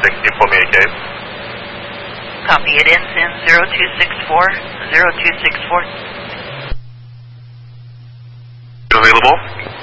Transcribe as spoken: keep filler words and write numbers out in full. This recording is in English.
six, inform me again. Copy, it ends in zero two six four, zero two six four. Available?